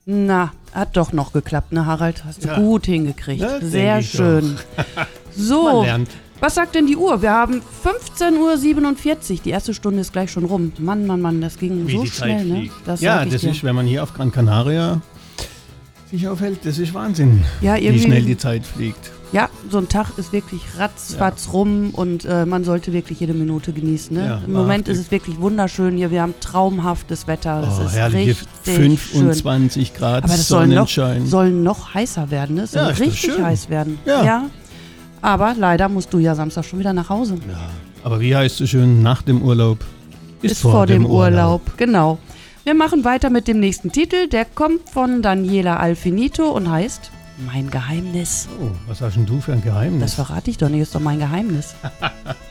Na, hat doch noch geklappt, ne Harald? Hast du gut hingekriegt. Ja, sehr schön. So, was sagt denn die Uhr? Wir haben 15:47 Uhr. Die erste Stunde ist gleich schon rum. Mann, das ging so schnell, ne? Das ist, wenn man hier auf Gran Canaria sich aufhält, das ist Wahnsinn, wie schnell die Zeit fliegt. Ja, so ein Tag ist wirklich ratzfatz rum und man sollte wirklich jede Minute genießen. Ne? Ja, im Moment ist es wirklich wunderschön hier. Wir haben traumhaftes Wetter. Das ist herrlich, richtig 25 schön. Grad Aber das Sonnenschein. soll noch heißer werden. Ne? Es soll richtig heiß werden. Ja. Aber leider musst du ja Samstag schon wieder nach Hause. Ja. Aber wie heißt es schön, nach dem Urlaub ist vor dem Urlaub. Genau. Wir machen weiter mit dem nächsten Titel. Der kommt von Daniela Alfinito und heißt Mein Geheimnis. Oh, was hast denn du für ein Geheimnis? Das verrate ich doch nicht, ist doch mein Geheimnis.